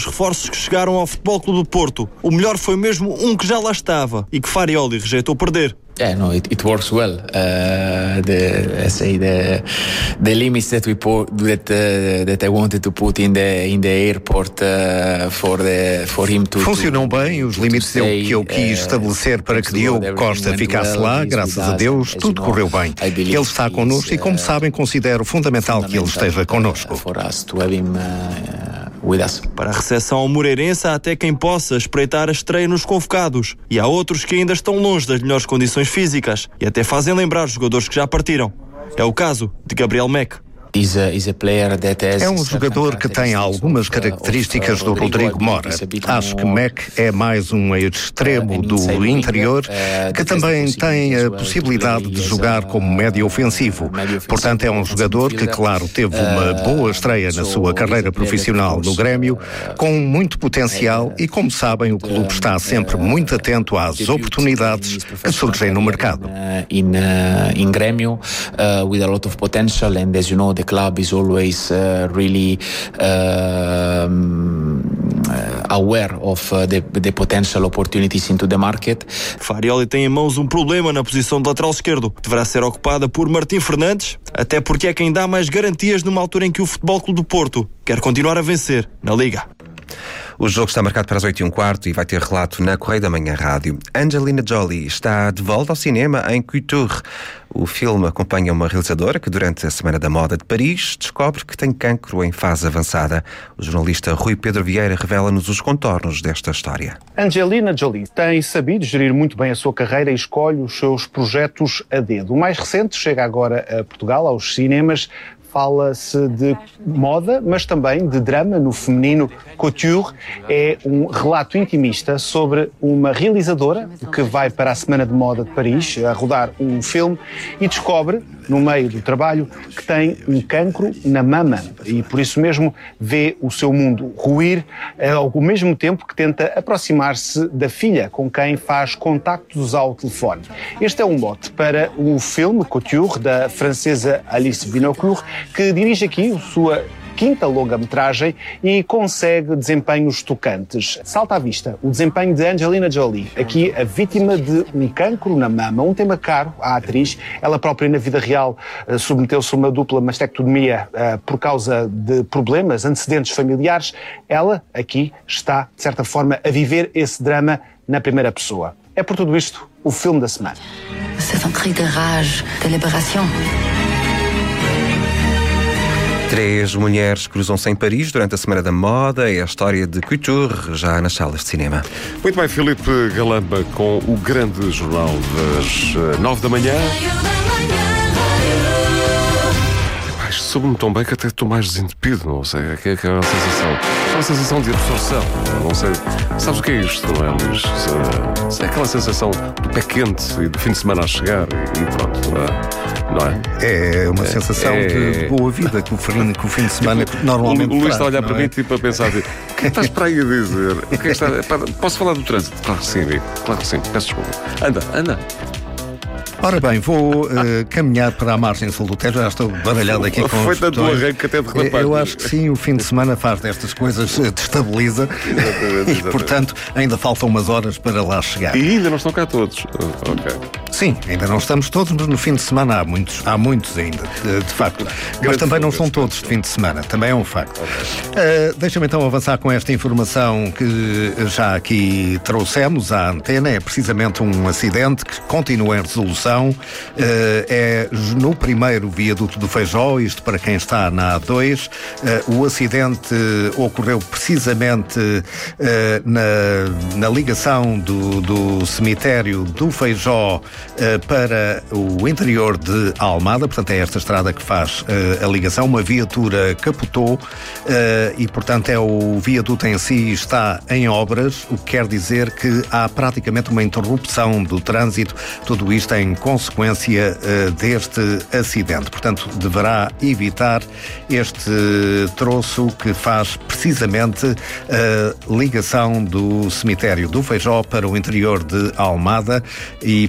Os reforços que chegaram ao Futebol Clube do Porto, o melhor foi mesmo um que já lá estava e que Farioli rejeitou perder. Yeah, no, it works well. The limits that we put that I wanted to put in the airport for him to. Funcionam bem os limites que eu quis estabelecer para que Diogo Costa ficasse lá. Graças a Deus, tudo correu bem. Ele está connosco e, como sabem, considero fundamental que ele esteja connosco. Para a recepção ao Moreirense, há até quem possa espreitar a estreia nos convocados. E há outros que ainda estão longe das melhores condições físicas e até fazem lembrar os jogadores que já partiram. É o caso de Gabriel Mack. É um jogador que tem algumas características do Rodrigo Mora. Acho que Mack é mais um extremo do interior que também tem a possibilidade de jogar como médio ofensivo. Portanto, é um jogador que, claro, teve uma boa estreia na sua carreira profissional no Grêmio, com muito potencial e, como sabem, o clube está sempre muito atento às oportunidades que surgem no mercado. In Grêmio, with a lot of potential, and as you know, the club is always really aware of the potential opportunities into the market. Farioli tem em mãos um problema na posição de lateral esquerdo. Deverá ser ocupada por Martim Fernandes, até porque é quem dá mais garantias numa altura em que o Futebol Clube do Porto quer continuar a vencer na Liga. O jogo está marcado para as 8h15 e vai ter relato na Correio da Manhã Rádio. Angelina Jolie está de volta ao cinema em Couture. O filme acompanha uma realizadora que, durante a Semana da Moda de Paris, descobre que tem cancro em fase avançada. O jornalista Rui Pedro Vieira revela-nos os contornos desta história. Angelina Jolie tem sabido gerir muito bem a sua carreira e escolhe os seus projetos a dedo. O mais recente chega agora a Portugal, aos cinemas. Fala-se de moda, mas também de drama no feminino. Couture é um relato intimista sobre uma realizadora que vai para a Semana de Moda de Paris a rodar um filme e descobre, no meio do trabalho, que tem um cancro na mama e por isso mesmo vê o seu mundo ruir, ao mesmo tempo que tenta aproximar-se da filha, com quem faz contactos ao telefone. Este é um mote para o filme Couture, da francesa Alice Vinocourt, que dirige aqui a sua quinta longa-metragem e consegue desempenhos tocantes. Salta à vista o desempenho de Angelina Jolie, aqui a vítima de um cancro na mama, um tema caro à atriz. Ela própria, na vida real, submeteu-se a uma dupla mastectomia por causa de problemas, antecedentes familiares. Ela, aqui, está, de certa forma, a viver esse drama na primeira pessoa. É por tudo isto o filme da semana. C'est un cri de rage, de libération. 3 mulheres cruzam-se em Paris durante a Semana da Moda. É a história de Couture, já nas salas de cinema. Muito bem, Filipe Galamba com o grande jornal das 9 da manhã. Soube-me tão bem que até estou mais desentupido, não sei, é aquela sensação. É uma sensação de absorção, não sei. Sabes o que é isto, não é, Luís? É aquela sensação do pé quente e do fim de semana a chegar e pronto, não é? É uma sensação de boa vida que o fim de semana normalmente O Luís traz, está a olhar para mim tipo a pensar, o que é que estás para aí a dizer? O que é que está... Posso falar do trânsito? Claro que sim, amigo, claro que sim, peço desculpa. Anda. Ora bem, vou caminhar para a margem sul do Tejo. Já estou baralhado aqui com foi tanto arranque até de relapar. Eu acho que sim, o fim de semana faz destas coisas, destabiliza. E, portanto, ainda faltam umas horas para lá chegar. E ainda não estão cá todos. Ok. Sim, ainda não estamos todos, mas no fim de semana há muitos ainda, de facto. Mas também não são todos de fim de semana, também é um facto. Deixa-me então avançar com esta informação que já aqui trouxemos à antena. É precisamente um acidente que continua em resolução. É no primeiro viaduto do Feijó, isto para quem está na A2. O acidente ocorreu precisamente na ligação do cemitério do Feijó para o interior de Almada. Portanto, é esta estrada que faz a ligação. Uma viatura capotou e, portanto, o viaduto em si está em obras, o que quer dizer que há praticamente uma interrupção do trânsito. Tudo isto em consequência deste acidente. Portanto, deverá evitar este troço que faz precisamente a ligação do cemitério do Feijó para o interior de Almada e, portanto,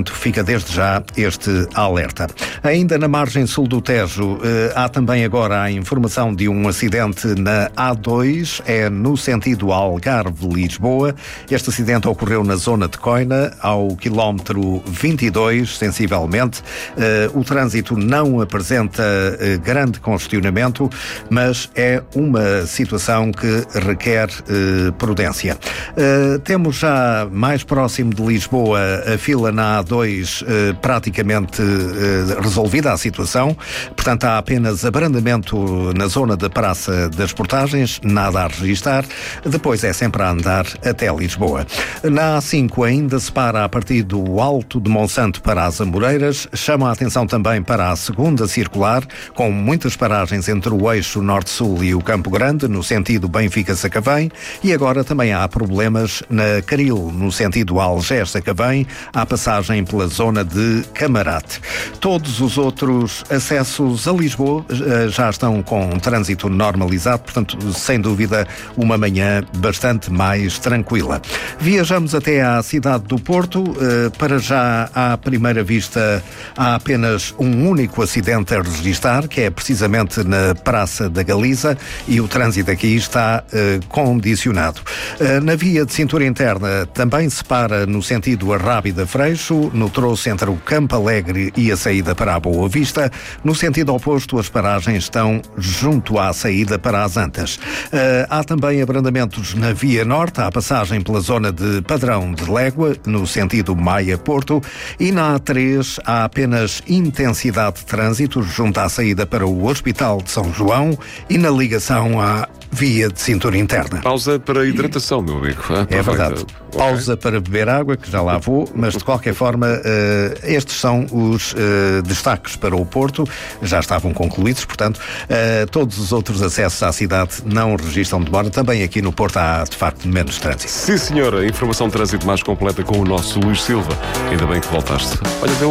portanto fica desde já este alerta. Ainda na margem sul do Tejo, há também agora a informação de um acidente na A2, é no sentido Algarve-Lisboa. Este acidente ocorreu na zona de Coina, ao quilómetro 22, sensivelmente. O trânsito não apresenta grande congestionamento, mas é uma situação que requer prudência. Temos já mais próximo de Lisboa a fila na A2 praticamente resolvida a situação, portanto há apenas abrandamento na zona da Praça das Portagens, nada a registar, depois é sempre a andar até Lisboa. Na A5 ainda se para a partir do Alto de Monsanto para as Amoreiras, chama a atenção também para a segunda circular, com muitas paragens entre o eixo Norte-Sul e o Campo Grande, no sentido Benfica-Sacavém, e agora também há problemas na Caril, no sentido Algés-Sacavém, à passagem pela zona de Camarate. Todos os outros acessos a Lisboa já estão com trânsito normalizado, portanto, sem dúvida, uma manhã bastante mais tranquila. Viajamos até à cidade do Porto. Para já, à primeira vista, há apenas um único acidente a registrar, que é precisamente na Praça da Galiza, e o trânsito aqui está condicionado. Na via de cintura interna também se para no sentido Arrábida-Freixo, no troço entre o Campo Alegre e a saída para a Boa Vista. No sentido oposto, as paragens estão junto à saída para as Antas. Há também abrandamentos na via norte, à passagem pela zona de Padrão de Légua, no sentido Maia-Porto, e na A3 há apenas intensidade de trânsito junto à saída para o Hospital de São João e na ligação à via de cintura interna. Pausa para a hidratação, meu amigo. É verdade. Pausa para beber água, que já lá vou, mas de qualquer forma, estes são os destaques para o Porto. Já estavam concluídos, portanto, todos os outros acessos à cidade não registram demora. Também aqui no Porto há, de facto, menos trânsito. Sim, senhora. Informação de trânsito mais completa com o nosso Luís Silva. Ainda bem que voltaste. Olha, deu...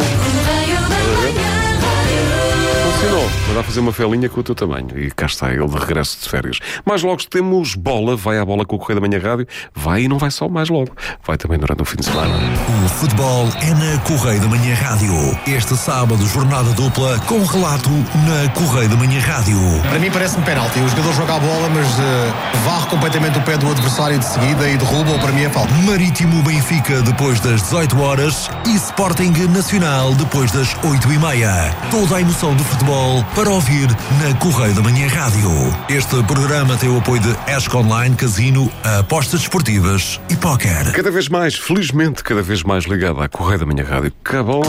Funcionou. Mandar fazer uma felinha com o teu tamanho. E cá está ele de regresso de férias. Mais logo temos bola. Vai à bola com o Correio da Manhã Rádio. Vai e não vai só mais logo. Vai também durante o fim de semana. O futebol é na Correio da Manhã Rádio. Este sábado, jornada dupla com relato na Correio da Manhã Rádio. Para mim parece-me penalti. O jogador joga a bola, mas varre completamente o pé do adversário de seguida e derruba-o. Para mim é falta. Marítimo Benfica depois das 18 horas e Sporting Nacional depois das 8h30. Toda a emoção do futebol para ouvir na Correio da Manhã Rádio. Este programa tem o apoio de Esc Online, Casino, apostas esportivas e póquer. Cada vez mais, felizmente, cada vez mais ligado à Correio da Manhã Rádio. Que bom!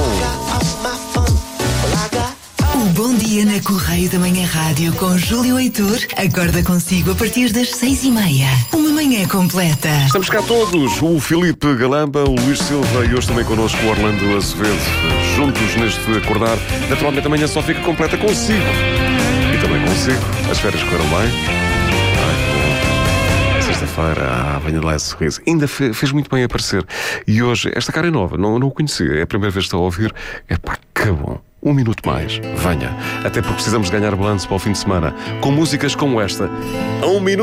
O Bom Dia na Correio da Manhã Rádio com Júlio Heitor acorda consigo a partir das 6h30. Uma manhã completa. Estamos cá todos, o Filipe Galamba, o Luís Silva e hoje também connosco o Orlando Azevedo. Juntos neste acordar, naturalmente amanhã só fica completa consigo. E também consigo. As férias correram bem. Sexta-feira, venha lá esse sorriso. Ainda fez muito bem aparecer. E hoje, esta cara é nova, não o conhecia. É a primeira vez que estou a ouvir. É pá, que bom. Um minuto mais, venha. Até porque precisamos de ganhar balanço para o fim de semana. Com músicas como esta. A um minuto.